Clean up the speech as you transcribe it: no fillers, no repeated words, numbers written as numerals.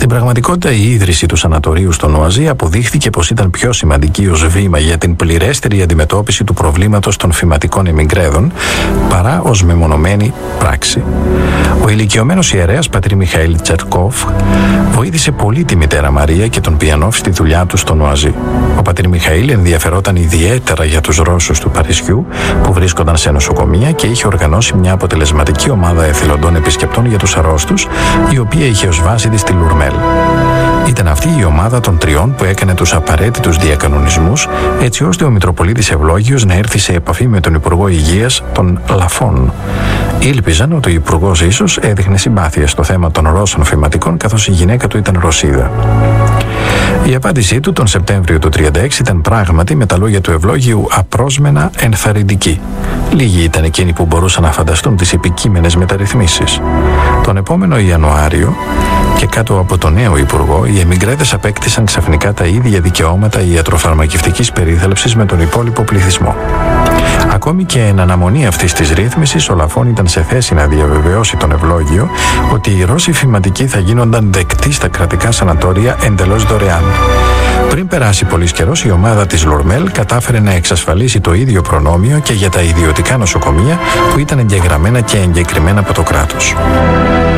πραγματικότητα, η ίδρυση του σανατορίου στο Νουαζί αποδείχθηκε πως ήταν πιο σημαντική ως βήμα για την πληρέστερη αντιμετώπιση του προβλήματος των φυματικών εμιγκρέδων παρά ως μεμονωμένη πράξη. Ο ηλικιωμένος ιερέας πατήρ Μιχαήλ Τσερκόφ βοήθησε πολύ τη μητέρα Μαρία και τον Πιανόφ στη δουλειά του στο Νουαζί. Ο πατήρ Μιχαήλ ενδιαφερόταν ιδιαίτερα για τους Ρώσους του Παρισιού που βρίσκονταν σε νοσοκομεία και είχε οργανώσει μια αποτελεσματική ομάδα εθελοντών επισκεπτών για τους αρρώστους, η οποία είχε ως βάση της τη Λουρμέλ. Ήταν αυτή η ομάδα των τριών που έκανε τους απαραίτητους διακανονισμούς, έτσι ώστε ο Μητροπολίτης Ευλόγιος να έρθει σε επαφή με τον Υπουργό Υγείας, τον Λαφόν. Ήλπιζαν ότι ο Υπουργός ίσως έδειχνε συμπάθεια στο θέμα των Ρώσων φυματικών, καθώς η γυναίκα του ήταν Ρωσίδα. Η απάντησή του τον Σεπτέμβριο του 1936 ήταν πράγματι, με τα λόγια του Ευλόγιου, απρόσμενα ενθαρρυντική. Λίγοι ήταν εκείνοι που μπορούσαν να φανταστούν τις επικείμενες μεταρρυθμίσεις. Τον επόμενο Ιανουάριο, και κάτω από τον νέο Υπουργό, οι εμιγκρέδες απέκτησαν ξαφνικά τα ίδια δικαιώματα ιατροφαρμακευτικής περίθαλψης με τον υπόλοιπο πληθυσμό. Ακόμη και εν αναμονή αυτής της ρύθμισης, ο Λαφών ήταν σε θέση να διαβεβαιώσει τον Ευλόγιο ότι οι Ρώσοι φυματικοί θα γίνονταν δεκτοί στα κρατικά σανατόρια εντελώς δωρεάν. Πριν περάσει πολύς καιρός, η ομάδα της Λουρμέλ κατάφερε να εξασφαλίσει το ίδιο προνόμιο και για τα ιδιωτικά νοσοκομεία που ήταν εγγεγραμμένα και εγκεκριμένα από το κράτος.